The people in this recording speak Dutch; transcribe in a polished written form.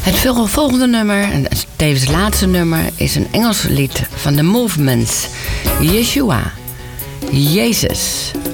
Het volgende nummer, en tevens het laatste nummer, is een Engels lied van The Movements. Yeshua. Jezus.